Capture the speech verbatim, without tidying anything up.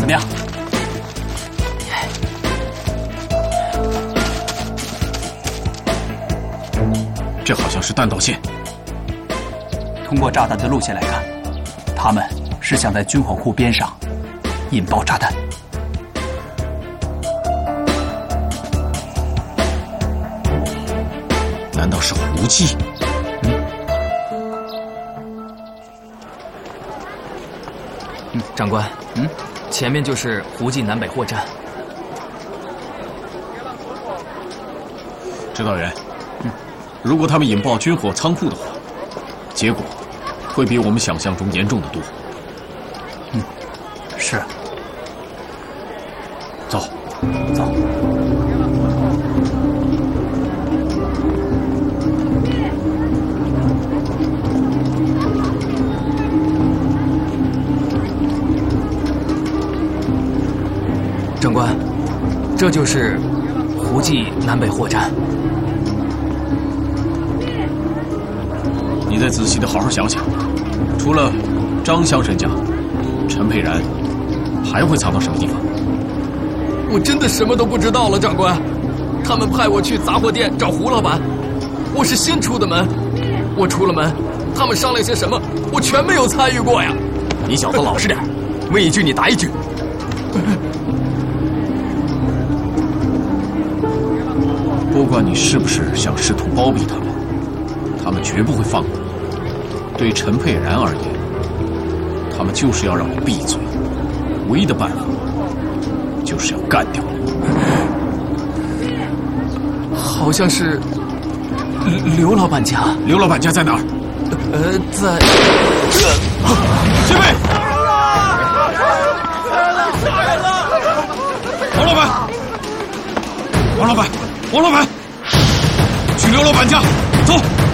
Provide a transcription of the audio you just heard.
么样？ 这好像是弹道线。 通过炸弹的路线来看，他们是想在军火库边上引爆炸弹。 难道是胡记？ 嗯，嗯，长官，嗯，前面就是胡记南北货站。 指导员，嗯，如果他们引爆军火仓库的话，结果会比我们想象中严重的多。 嗯，是。 走， 走。 长官，这就是胡记南北货站。 你再仔细的好好想想，除了张乡绅家，陈佩然还会藏到什么地方？ 我真的什么都不知道了，长官。他们派我去杂货店找胡老板，我是新出的门，我出了门，他们商量些什么，我全没有参与过呀。 你小子老实点，问一句你答一句。 不管你是不是想试图包庇他们，他们绝不会放过你。对陈佩然而言，他们就是要让你闭嘴，唯一的办法就是要干掉你。 好像是刘老板家。 刘老板家在哪儿？ 呃，在。 前辈！王老板！王老板！王老板！去刘老板家，走！